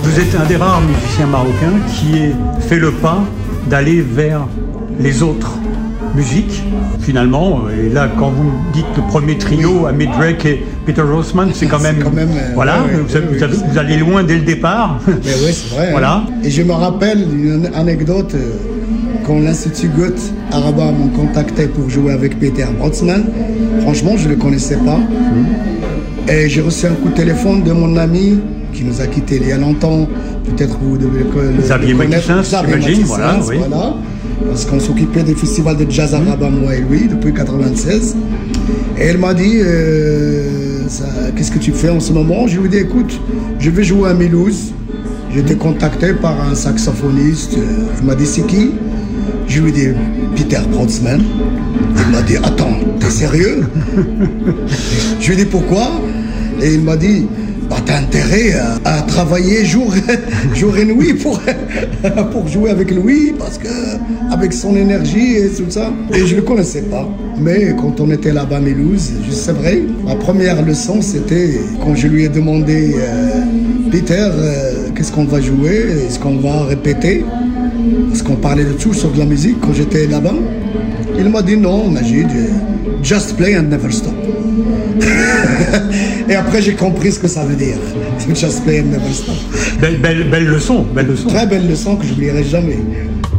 Vous êtes un des rares musiciens marocains qui ait fait le pas d'aller vers les autres musiques, finalement. Et là, quand vous dites le premier trio, Hamid Drake et Peter Rossman, c'est quand même voilà, vous allez loin dès le départ. Mais oui, c'est vrai. Voilà. Hein. Et je me rappelle une anecdote, quand l'Institut Goethe à Rabat m'ont contacté pour jouer avec Peter Rossman. Franchement, je ne le connaissais pas. Et j'ai reçu un coup de téléphone de mon ami qui nous a quittés il y a longtemps. Peut-être vous devez le Xavier Matissin, j'imagine, voilà. Parce qu'on s'occupait des festivals de jazz à Rabat, moi et lui, depuis 1996. Et elle m'a dit, qu'est-ce que tu fais en ce moment? Je lui ai dit, écoute, je vais jouer à Mulhouse. J'ai été contacté par un saxophoniste. Il m'a dit, c'est qui? Je lui ai dit, Peter Rossman. Il m'a dit, attends, t'es sérieux? Je lui ai dit, pourquoi? Et il m'a dit, bah, t'as intérêt à travailler jour et nuit pour jouer avec lui, parce que avec son énergie et tout ça. Et je ne le connaissais pas. Mais quand on était là-bas à Mulhouse, c'est vrai, ma première leçon, c'était quand je lui ai demandé, Peter, qu'est-ce qu'on va jouer? Est-ce qu'on va répéter? Parce qu'on parlait de tout sur de la musique quand j'étais là-bas. Il m'a dit non, Majid, just play and never stop. Et après, j'ai compris ce que ça veut dire. Just play and never stop. Belle leçon, belle leçon. Très belle leçon que je n'oublierai jamais.